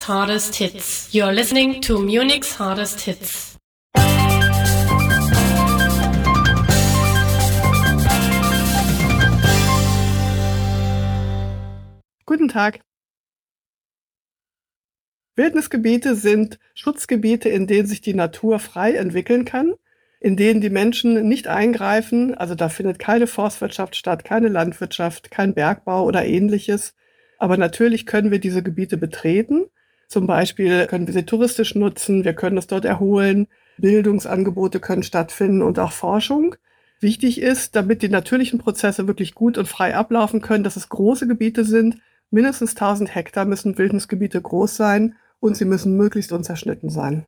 Hardest Hits. You're listening to Munich's Hardest Hits. Guten Tag. Wildnisgebiete sind Schutzgebiete, in denen sich die Natur frei entwickeln kann, in denen die Menschen nicht eingreifen. Also da findet keine Forstwirtschaft statt, keine Landwirtschaft, kein Bergbau oder Ähnliches. Aber natürlich können wir diese Gebiete betreten. Zum Beispiel können wir sie touristisch nutzen, wir können es dort erholen, Bildungsangebote können stattfinden und auch Forschung. Wichtig ist, damit die natürlichen Prozesse wirklich gut und frei ablaufen können, dass es große Gebiete sind. Mindestens 1000 Hektar müssen Wildnisgebiete groß sein und sie müssen möglichst unzerschnitten sein.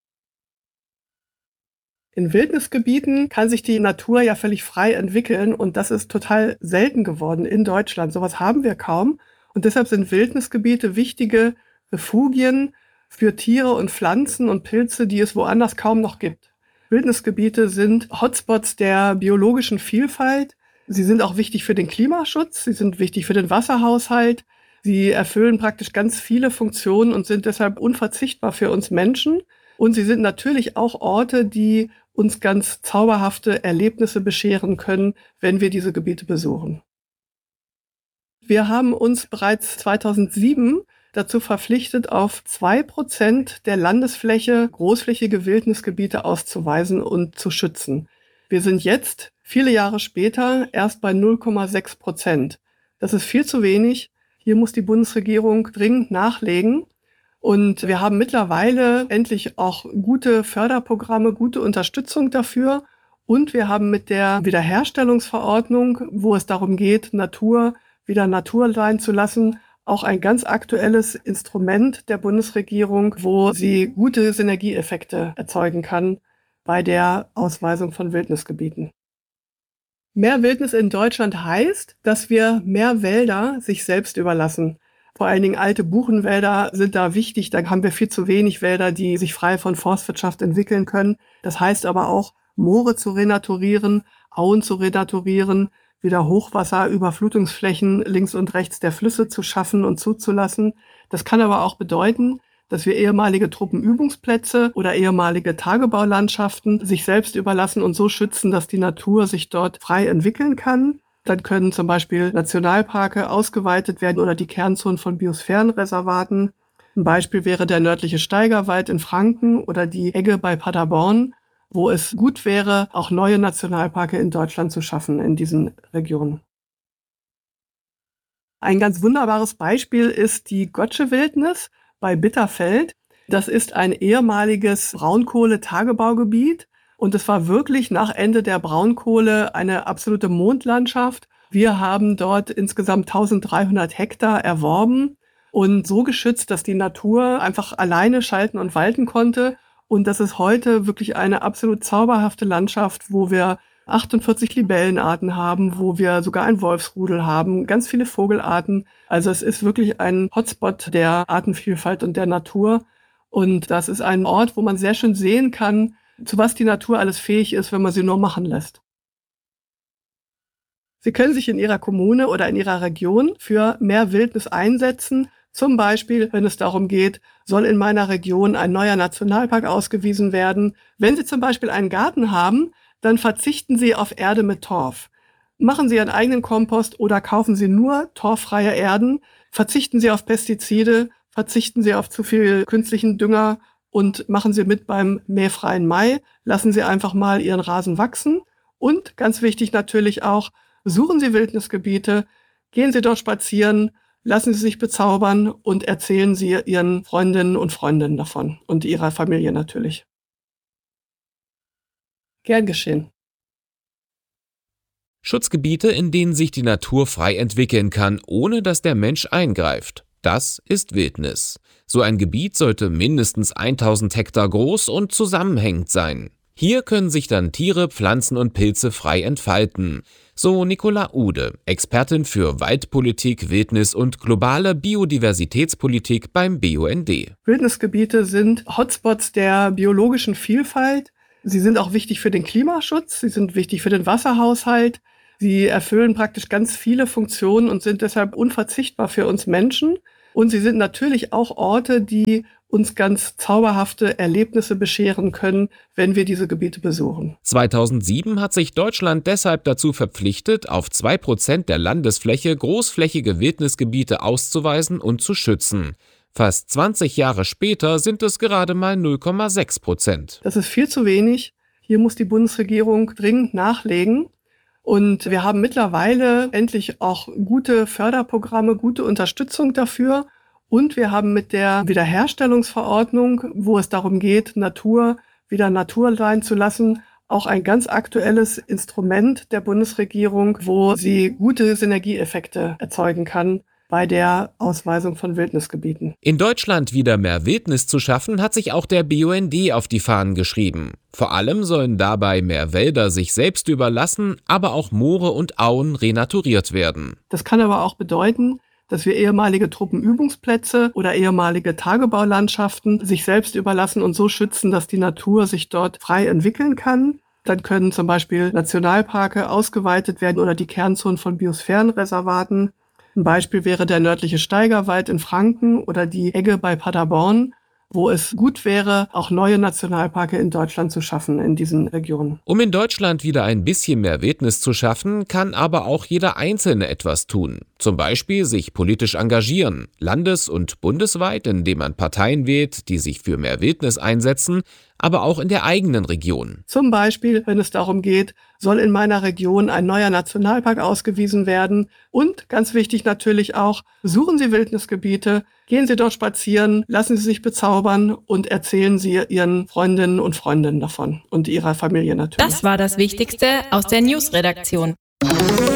In Wildnisgebieten kann sich die Natur ja völlig frei entwickeln und das ist total selten geworden in Deutschland. Sowas haben wir kaum und deshalb sind Wildnisgebiete wichtige Refugien für Tiere und Pflanzen und Pilze, die es woanders kaum noch gibt. Wildnisgebiete sind Hotspots der biologischen Vielfalt. Sie sind auch wichtig für den Klimaschutz, sie sind wichtig für den Wasserhaushalt. Sie erfüllen praktisch ganz viele Funktionen und sind deshalb unverzichtbar für uns Menschen. Und sie sind natürlich auch Orte, die uns ganz zauberhafte Erlebnisse bescheren können, wenn wir diese Gebiete besuchen. Wir haben uns bereits 2007 dazu verpflichtet, auf 2% der Landesfläche großflächige Wildnisgebiete auszuweisen und zu schützen. Wir sind jetzt, viele Jahre später, erst bei 0,6%. Das ist viel zu wenig. Hier muss die Bundesregierung dringend nachlegen. Und wir haben mittlerweile endlich auch gute Förderprogramme, gute Unterstützung dafür. Und wir haben mit der Wiederherstellungsverordnung, wo es darum geht, Natur wieder Natur sein zu lassen, auch ein ganz aktuelles Instrument der Bundesregierung, wo sie gute Synergieeffekte erzeugen kann bei der Ausweisung von Wildnisgebieten. Mehr Wildnis in Deutschland heißt, dass wir mehr Wälder sich selbst überlassen. Vor allen Dingen alte Buchenwälder sind da wichtig. Da haben wir viel zu wenig Wälder, die sich frei von Forstwirtschaft entwickeln können. Das heißt aber auch, Moore zu renaturieren, Auen zu renaturieren, wieder Hochwasserüberflutungsflächen links und rechts der Flüsse zu schaffen und zuzulassen. Das kann aber auch bedeuten, dass wir ehemalige Truppenübungsplätze oder ehemalige Tagebaulandschaften sich selbst überlassen und so schützen, dass die Natur sich dort frei entwickeln kann. Dann können zum Beispiel Nationalparke ausgeweitet werden oder die Kernzonen von Biosphärenreservaten. Ein Beispiel wäre der nördliche Steigerwald in Franken oder die Egge bei Paderborn, wo es gut wäre, auch neue Nationalparke in Deutschland zu schaffen in diesen Regionen. Ein ganz wunderbares Beispiel ist die Gottsche-Wildnis bei Bitterfeld. Das ist ein ehemaliges Braunkohle-Tagebaugebiet und es war wirklich nach Ende der Braunkohle eine absolute Mondlandschaft. Wir haben dort insgesamt 1300 Hektar erworben und so geschützt, dass die Natur einfach alleine schalten und walten konnte. Und das ist heute wirklich eine absolut zauberhafte Landschaft, wo wir 48 Libellenarten haben, wo wir sogar ein Wolfsrudel haben, ganz viele Vogelarten. Also es ist wirklich ein Hotspot der Artenvielfalt und der Natur. Und das ist ein Ort, wo man sehr schön sehen kann, zu was die Natur alles fähig ist, wenn man sie nur machen lässt. Sie können sich in Ihrer Kommune oder in Ihrer Region für mehr Wildnis einsetzen. Zum Beispiel, wenn es darum geht, soll in meiner Region ein neuer Nationalpark ausgewiesen werden. Wenn Sie zum Beispiel einen Garten haben, dann verzichten Sie auf Erde mit Torf. Machen Sie Ihren eigenen Kompost oder kaufen Sie nur torffreie Erden. Verzichten Sie auf Pestizide, verzichten Sie auf zu viel künstlichen Dünger und machen Sie mit beim mähfreien Mai. Lassen Sie einfach mal Ihren Rasen wachsen. Und ganz wichtig natürlich auch, besuchen Sie Wildnisgebiete, gehen Sie dort spazieren, lassen Sie sich bezaubern und erzählen Sie Ihren Freundinnen und Freunden davon und Ihrer Familie natürlich. Gern geschehen. Schutzgebiete, in denen sich die Natur frei entwickeln kann, ohne dass der Mensch eingreift. Das ist Wildnis. So ein Gebiet sollte mindestens 1000 Hektar groß und zusammenhängend sein. Hier können sich dann Tiere, Pflanzen und Pilze frei entfalten. So Nicola Ude, Expertin für Waldpolitik, Wildnis und globale Biodiversitätspolitik beim BUND. Wildnisgebiete sind Hotspots der biologischen Vielfalt. Sie sind auch wichtig für den Klimaschutz, sie sind wichtig für den Wasserhaushalt. Sie erfüllen praktisch ganz viele Funktionen und sind deshalb unverzichtbar für uns Menschen. Und sie sind natürlich auch Orte, die uns ganz zauberhafte Erlebnisse bescheren können, wenn wir diese Gebiete besuchen. 2007 hat sich Deutschland deshalb dazu verpflichtet, auf 2% der Landesfläche großflächige Wildnisgebiete auszuweisen und zu schützen. Fast 20 Jahre später sind es gerade mal 0,6%. Das ist viel zu wenig. Hier muss die Bundesregierung dringend nachlegen. Und wir haben mittlerweile endlich auch gute Förderprogramme, gute Unterstützung dafür. Und wir haben mit der Wiederherstellungsverordnung, wo es darum geht, Natur wieder Natur sein zu lassen, auch ein ganz aktuelles Instrument der Bundesregierung, wo sie gute Synergieeffekte erzeugen kann bei der Ausweisung von Wildnisgebieten. In Deutschland wieder mehr Wildnis zu schaffen, hat sich auch der BUND auf die Fahnen geschrieben. Vor allem sollen dabei mehr Wälder sich selbst überlassen, aber auch Moore und Auen renaturiert werden. Das kann aber auch bedeuten, dass wir ehemalige Truppenübungsplätze oder ehemalige Tagebaulandschaften sich selbst überlassen und so schützen, dass die Natur sich dort frei entwickeln kann. Dann können zum Beispiel Nationalparke ausgeweitet werden oder die Kernzonen von Biosphärenreservaten. Ein Beispiel wäre der nördliche Steigerwald in Franken oder die Egge bei Paderborn, wo es gut wäre, auch neue Nationalparke in Deutschland zu schaffen in diesen Regionen. Um in Deutschland wieder ein bisschen mehr Wildnis zu schaffen, kann aber auch jeder Einzelne etwas tun. Zum Beispiel sich politisch engagieren, landes- und bundesweit, indem man Parteien wählt, die sich für mehr Wildnis einsetzen, aber auch in der eigenen Region. Zum Beispiel, wenn es darum geht, soll in meiner Region ein neuer Nationalpark ausgewiesen werden. Und ganz wichtig natürlich auch, besuchen Sie Wildnisgebiete, gehen Sie dort spazieren, lassen Sie sich bezaubern und erzählen Sie Ihren Freundinnen und Freunden davon und Ihrer Familie natürlich. Das war das Wichtigste aus der News-Redaktion.